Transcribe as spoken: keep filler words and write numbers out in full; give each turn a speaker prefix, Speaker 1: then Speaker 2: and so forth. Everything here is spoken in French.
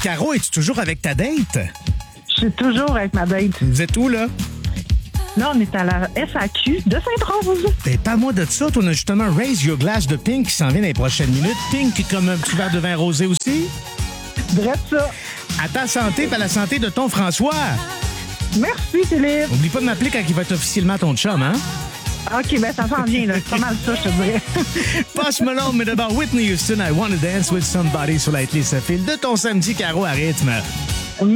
Speaker 1: Caro, es-tu toujours avec ta date?
Speaker 2: Je suis toujours avec ma date.
Speaker 1: Vous êtes où, là?
Speaker 2: Là, on est à la S A Q de Sainte-Rose.
Speaker 1: Ben, pas moi de ça. On a justement Raise Your Glass de Pink qui s'en vient dans les prochaines minutes. Pink comme un petit verre de vin rosé aussi.
Speaker 2: Bref, ça.
Speaker 1: À ta santé, pas la santé de ton François.
Speaker 2: Merci, Philippe.
Speaker 1: Oublie pas de m'appeler quand il va être officiellement ton chum, hein?
Speaker 2: OK, ben ça s'en vient, là. C'est pas mal ça, je te dirais.
Speaker 1: Post Malone, mais d'abord Whitney Houston, I Wanna Dance With Somebody sur la T S F de ton samedi Caro à rythme.